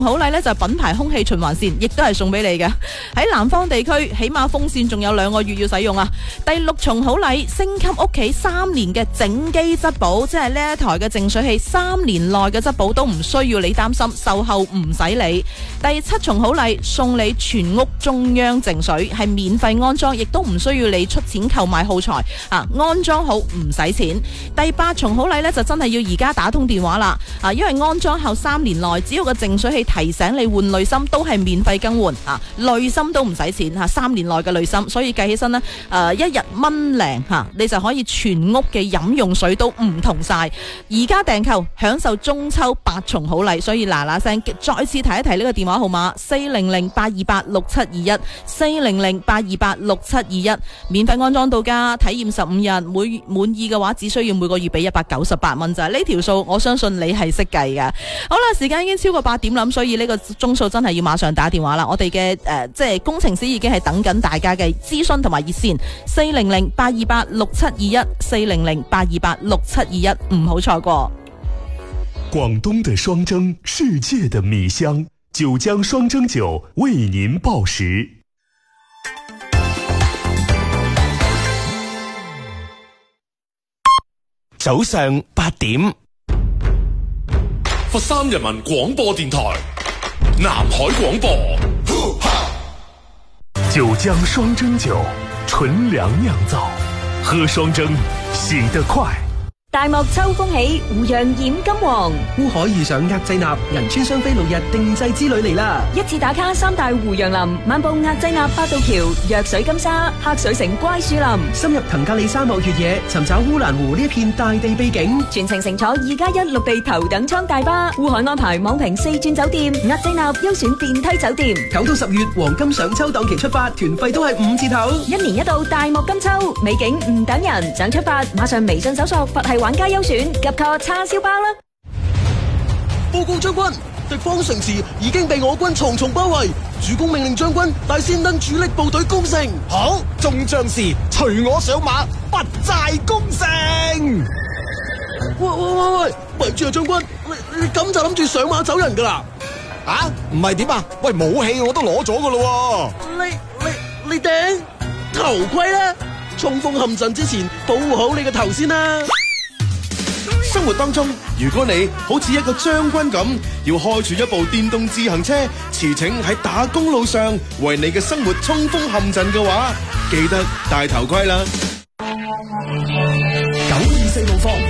好禮呢就係品牌空氣循環扇，亦都係送俾你嘅。喺南方地區，起碼風扇仲有2個月要使用啊。第6重好禮，升級屋企3年嘅整機質保，即係呢一台嘅淨水器3年內嘅質保都唔需要你擔心，售後唔使理。第7重好禮，送你全屋中央淨水，係免費安裝，亦都唔需要你出錢購買耗材啊，安裝好唔使錢。第8重好禮呢，就真係要而家打通電話啦啊，因為安裝後3年內，只要個淨水器提醒你換濾芯都係免費更換啊，濾芯都唔使錢吓，3年內嘅濾芯，所以計起身呢，一日蚊零吓，你就可以全屋嘅飲用水都唔同晒。而家訂購享受中秋8重好禮，所以嗱聲再次提一提呢個電話號碼400-828-6721，400-828-6721，免費安裝到家，體驗15日，滿意嘅話只需要每個月俾198蚊咋，呢條數我相信你係識計㗎。好啦，時間已經超過8點啦，所以呢個鐘數真係要馬上打電話啦。我哋嘅即係工程師已經係等緊大家嘅諮詢同埋熱線400-828-6721，400-828-6721，唔好錯過。 廣東的雙蒸，世界的米香，九江雙蒸酒為您報時。早上8點， 佛山人民廣播電台南海廣播， 九江雙蒸酒，純糧釀造，喝雙蒸，醒得快。 大漠秋風起，湖洋染金黃。 烏海遇上額濟納銀川雙飛6日定製之旅嚟啦！ 一次打卡3大湖洋林，漫步額濟納八道橋、藥水金沙、黑水城乖樹林， 深入騰格里沙漠越野，尋找烏蘭湖呢一片大地秘境。 全程乘坐2+1陸地頭等艙大巴，烏海安排網評4鑽酒店，額濟納優選電梯酒店。 9到10月黃金賞秋檔期出發，團費都係5折頭。 一年一度大漠金秋，美景唔等人，想出發馬上微信搜索佛系玩家優選，及個叉燒包啦！ 報告將軍，敵方城池已經被我軍重重包圍，主公命令將軍帶先登主力部隊攻城。 好，眾將士隨我上馬，不寨攻城。 喂，咪住啊，將軍，你咁就諗住上馬走人噶啦？ 啊，唔係點啊？喂，武器我都攞咗噶咯。 你頂頭盔啦！衝鋒陷陣之前，保護好你個頭先啦。 生活當中，如果你好似一個將軍咁，要開住一部電動自行車，馳騁喺打工路上，為你嘅生活衝鋒陷陣嘅話，記得戴頭盔啦。 924路況。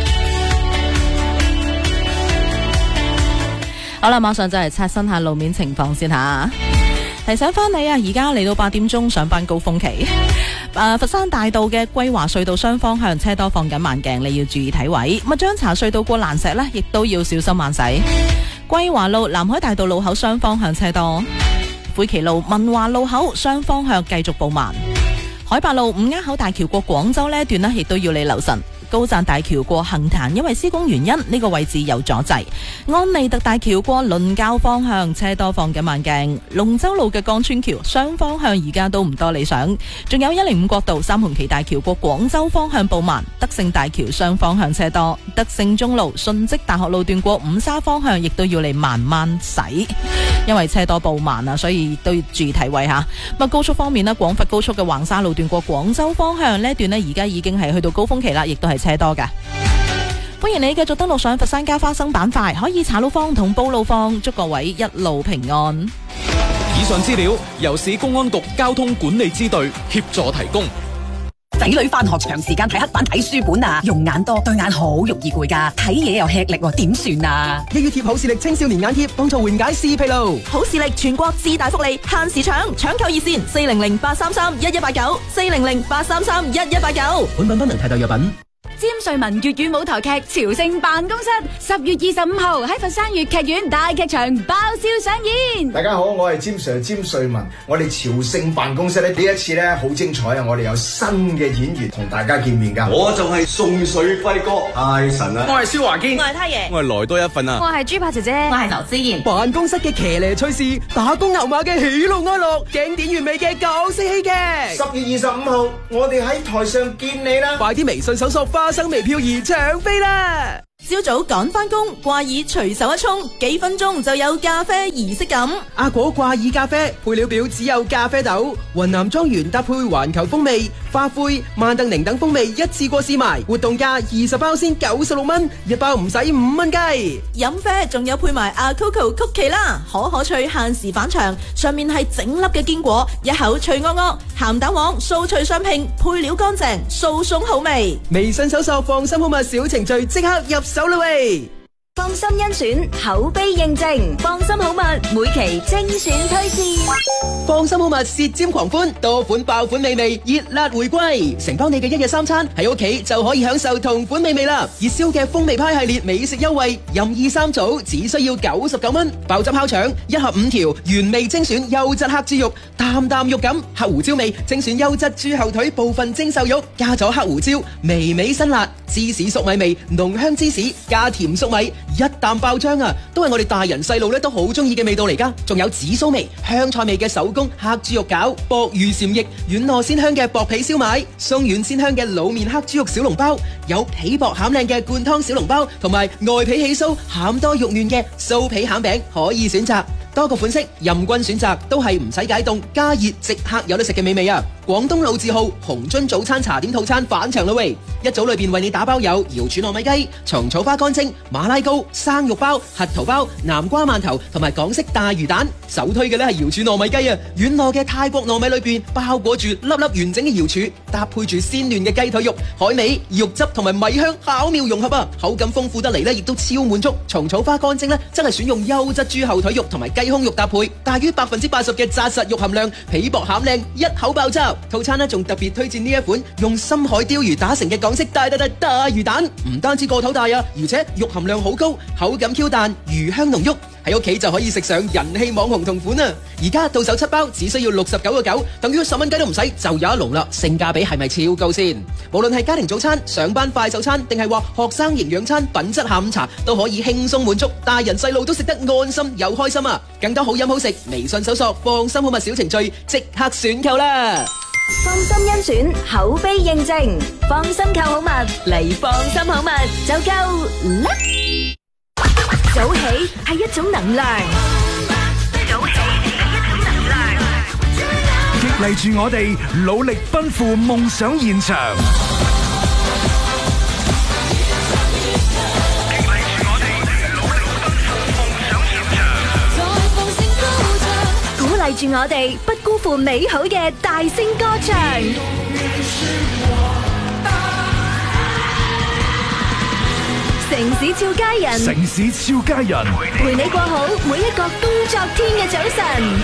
好啦，馬上就嚟刷新下路面情況先吓。提醒翻你啊，而家嚟到8點鐘上班高峰期。佛山大道嘅歸華隧道雙方向車多，放緊慢鏡，你要注意睇位。咁將查隧道過蘭石呢，亦都要小心慢駛。歸華路南海大道路口雙方向車多，虎旗路文華路口雙方向繼續步慢。海八路五鴉口大橋過廣州呢一段呢，亦都要你留神。高贊大橋過杏壇，因為施工原因，呢個位置有阻滯。安利特大橋過倫教方向車多，放緊慢鏡。龍舟路嘅江川橋雙方向而家都唔多理想。仲有105國道三紅旗大橋過廣州方向步慢，德勝大橋雙方向車多。德勝中路順積大學路段過五沙方向亦都要你慢慢駛，因為車多步慢啊，所以都要注意睇位吓。咁高速方面呢，廣佛高速嘅橫沙路段過廣州方向呢一段呢，而家已經係去到高峰期啦，亦都係車多嘅。歡迎你繼續登錄上佛山家花生板塊，可以查路況同報路況，祝各位一路平安。 以上資料由市公安局交通管理支隊協助提供。 仔女返學長時間睇黑板睇書本啊，用眼多對眼好容易攰噶，睇嘢又吃力喎，點算啊？ 一月貼好視力青少年眼貼，幫助緩解視疲勞。 好視力全國自大福利，限時搶購熱線400-833-1189，400-833-1189。 本品不能替代藥品。 詹瑞文粵語舞台劇《朝聖辦公室》10月25號喺佛山粵劇院大劇場爆笑上演。 大家好，我係詹 Sir 詹瑞文。我哋朝聖辦公室呢一次呢好精彩啊！我哋有新嘅演員同大家見面噶。 我就係宋水輝哥，太神啦！ 我係蕭華堅， 我係太爺， 我係來多一份啊！ 我係豬扒姐姐，我係劉思妍。 辦公室嘅騎呢趣事，打工牛馬嘅喜怒哀樂，經典完美嘅港式戲劇。 10月25號，我哋喺台上見你啦！ 快啲微信搜索花生微票而搶飛啦！ 朝早趕返工，掛耳隨手一沖，幾分鐘就有咖啡儀式感。 阿果掛耳咖啡配料表只有咖啡豆、雲南莊園搭配環球風味、花灰、曼特寧等風味一次過試埋，活動價20包先96蚊，一包唔使5蚊雞。 飲啡仲有配埋阿 Coco 曲奇啦，可脆限時返場，上面係整粒嘅堅果，一口脆噏噏，鹹蛋黃酥脆相拼，配料乾淨，酥鬆好味。 微信搜索放心好物小程序，即刻入手啦喂！ 放心甄選，口碑認證，放心好物每期精選推薦。 放心好物舌尖狂歡，多款爆款美味，熱辣回歸，承包你嘅一日三餐，喺屋企就可以享受同款美味啦！熱銷嘅風味派系列美食優惠，任意3組只需要99蚊，爆汁烤腸1盒5條，原味精選優質黑豬肉，啖啖肉感，黑胡椒味精選優質豬後腿部分精瘦肉，加咗黑胡椒，微微辛辣，芝士粟米味，濃香芝士加甜粟米。一啖爆漿啊，都係我哋大人細路咧都好中意嘅味道嚟噶。仲有紫蘇味、香菜味嘅手工黑豬肉餃、鮑魚禪翼、軟糯鮮香嘅薄皮燒賣、鬆軟鮮香嘅滷麵黑豬肉小籠包，有皮薄餡靚嘅灌湯小籠包，同埋外皮起酥、餡多肉嫩嘅酥皮餡餅可以選擇。多個款式任君選擇，都係唔使解凍，加熱即刻有得食嘅美味啊！廣東老字號紅樽早餐茶點套餐返場啦喂！一組裏邊為你打包有瑤柱糯米雞、蟲草花乾蒸、馬拉糕、生肉包、核桃包、南瓜饅頭同埋港式大魚蛋。首推嘅呢係瑤柱糯米雞啊！軟糯嘅泰國糯米裏邊包裹住粒粒完整嘅瑤柱，搭配住鮮嫩嘅雞腿肉、海味、肉汁同埋米香巧妙融合啊！口感豐富得嚟呢，亦都超滿足。蟲草花乾蒸呢，真係選用優質豬後腿肉同埋雞胸肉搭配，大於80%嘅紮實肉含量，皮薄餡靚，一口爆汁。套餐呢仲特別推薦呢一款用深海鯛魚打成嘅港式大魚蛋，唔單止個頭大啊，而且肉含量好高，口感 Q 彈，魚香濃郁，喺屋企就可以食上人氣網紅同款啊！而家到手7包只需要69.9，等於10蚊雞都唔使就有一籠啦，性價比係咪超高先？無論係家庭早餐、上班快手餐，定係話學生營養餐、品質下午茶，都可以輕鬆滿足，大人細路都食得安心又開心啊！更多好飲好食，微信搜索放心好物小程序，即刻選購啦！ 放心甄選，口碑認證，放心購好物嚟放心好物就夠啦！早起係一種能量，早起係一種能量， 激勵住我哋努力奔赴夢想現場。 鼓勵住我哋不辜負美好嘅大聲歌唱。城市俏佳人， 城市俏佳人， 陪你過好每一個工作天嘅早晨。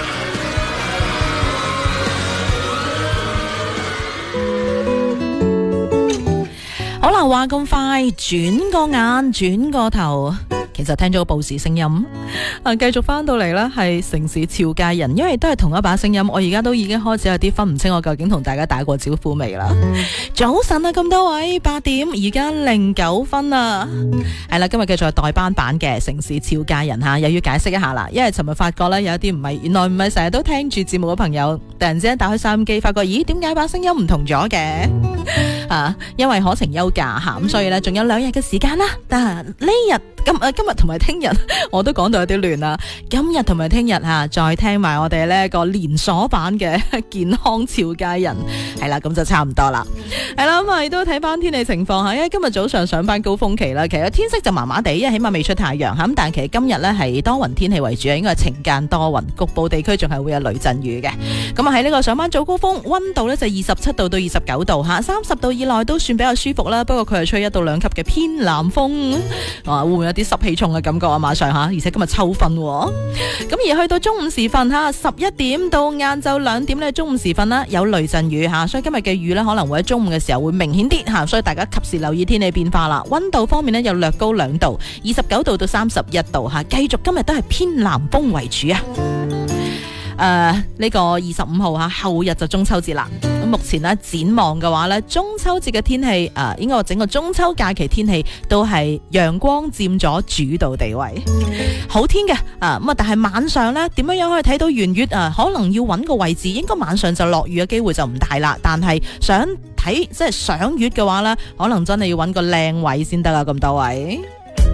好啦，話咁快，轉個眼，轉個頭。其實聽咗個報時聲音，繼續翻到嚟呢係城市俏佳人，因為都係同一把聲音，我而家都已經開始有啲分唔清我究竟同大家打過招呼未啦。早晨啊，咁多位，8點而家09分啊，係啦，今日繼續係代班版嘅城市俏佳人吓，又要解釋一下啦，因為尋日發覺呢，有一啲原來唔係成日都聽住節目嘅朋友，突然之間打開收音機，發覺咦，點解把聲音唔同咗嘅？因為可情休假吓，咁所以呢，仲有2日嘅時間啦。但係呢日今日同埋聽日我都講到有啲亂啦。今日同埋聽日再聽埋我哋呢個連鎖版嘅健康俏佳人，係啦，咁就差唔多啦。係啦，咁亦都睇翻天氣情況吓，因為今日早上上班高峰期啦，其實天色就麻麻地，因為起碼未出太陽吓，咁但係其實今日呢係多雲天氣為主，應該係晴間多雲，局部地區仲係會有雷陣雨嘅。咁喺呢個上班早高峰，溫度呢就27度到29度吓，30度以內都算比較舒服啦。不過佢係吹1到2級嘅偏南風，會唔會有啲濕氣重嘅感覺啊？馬上吓，而且今日秋分，咁而去到中午時分吓，11點到晏晝2點呢，中午時分啦有雷陣雨吓，所以今日嘅雨呢可能會喺中午嘅時候會明顯啲吓，所以大家及時留意天氣變化啦。溫度方面呢，又略高2度，29度到31度吓，繼續今日都係偏南風為主啊。呢個25號吓，後日就中秋節啦。咁目前呢，展望嘅話呢，中秋節嘅天氣應該話整個中秋假期天氣都係陽光佔咗主導地位，好天嘅咁但係晚上呢，點樣可以睇到圓月可能要揾個位置，應該晚上就落雨嘅機會就唔大啦。但係想睇即係賞月嘅話呢，可能真係要揾個靚位先得啊！咁多位。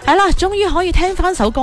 係啦，終於可以聽翻首歌。